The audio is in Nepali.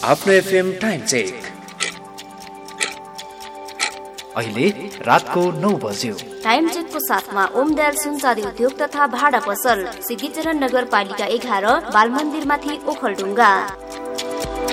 आफ्नो एफएम टाइम चेक। अहिले रातको 9 बज्यो। टाइम चेकको साथमा ओमदयाल सुनचाँदी उद्योग तथा भाडा पसल, सिद्धिचरण नगरपालिका 11, बालमन्दिरमाथि ओखलढुङ्गा।